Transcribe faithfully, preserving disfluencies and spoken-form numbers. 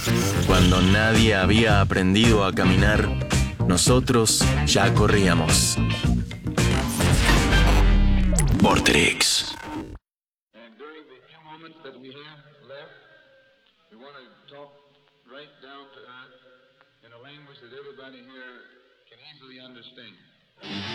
Cuando nadie había aprendido a caminar, nosotros ya corríamos. Vorterix. And during the few moments that we have left, we want to talk right down to earth in a language that everybody here can easily understand.